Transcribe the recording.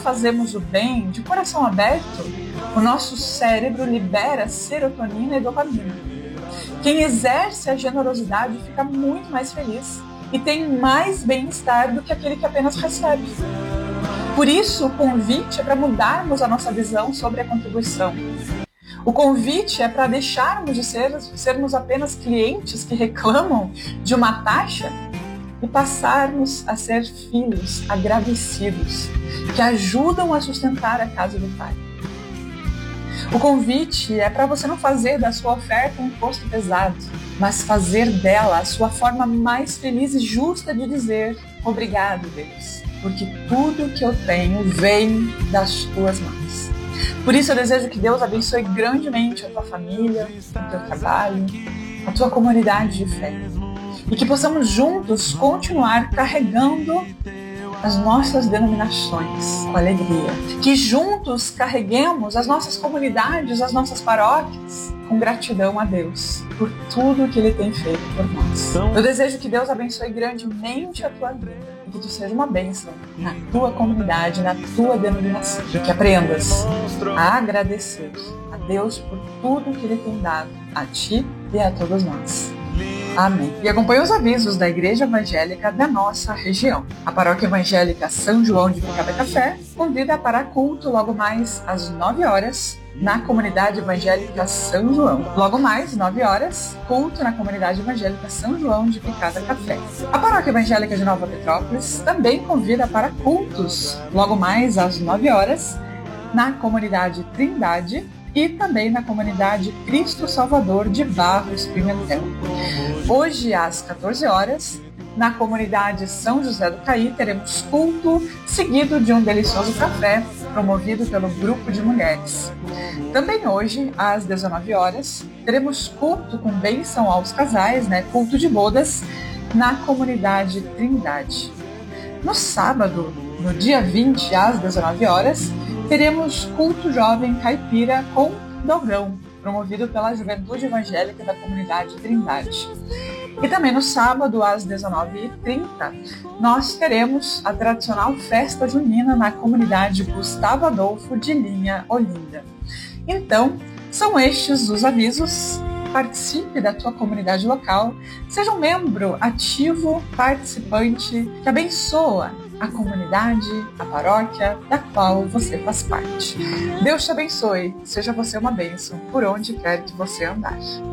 fazemos o bem de coração aberto, o nosso cérebro libera serotonina e dopamina. Quem exerce a generosidade fica muito mais feliz e tem mais bem-estar do que aquele que apenas recebe. Por isso, o convite é para mudarmos a nossa visão sobre a contribuição. O convite é para deixarmos de sermos apenas clientes que reclamam de uma taxa e passarmos a ser filhos agradecidos, que ajudam a sustentar a casa do Pai. O convite é para você não fazer da sua oferta um imposto pesado, mas fazer dela a sua forma mais feliz e justa de dizer: obrigado, Deus, porque tudo que eu tenho vem das tuas mãos. Por isso eu desejo que Deus abençoe grandemente a tua família, o teu trabalho, a tua comunidade de fé. E que possamos juntos continuar carregando as nossas denominações com alegria. Que juntos carreguemos as nossas comunidades, as nossas paróquias com gratidão a Deus por tudo que Ele tem feito por nós. Eu desejo que Deus abençoe grandemente a tua vida e que tu seja uma bênção na tua comunidade, na tua denominação. Que aprendas a agradecer a Deus por tudo que Ele tem dado a ti e a todos nós. Amém. E acompanhe os avisos da Igreja Evangélica da nossa região. A Paróquia Evangélica São João de Picada Café convida para culto logo mais às 9 horas na Comunidade Evangélica São João. Logo mais, 9 horas, culto na Comunidade Evangélica São João de Picada Café. A Paróquia Evangélica de Nova Petrópolis também convida para cultos logo mais às 9 horas na Comunidade Trindade e também na Comunidade Cristo Salvador de Barros Pimentel. Hoje, às 14 horas, na Comunidade São José do Caí, teremos culto seguido de um delicioso café promovido pelo grupo de mulheres. Também hoje, às 19 horas, teremos culto com bênção aos casais, culto de bodas, na Comunidade Trindade. No sábado, no dia 20, às 19 horas, teremos culto jovem caipira com dogão, promovido pela Juventude Evangélica da Comunidade Trindade. E também no sábado, às 19h30, nós teremos a tradicional festa junina na Comunidade Gustavo Adolfo de Linha, Olinda. Então, são estes os avisos. Participe da tua comunidade local, seja um membro ativo, participante, que abençoa a comunidade, a paróquia da qual você faz parte. Deus te abençoe, seja você uma bênção por onde quer que você andar.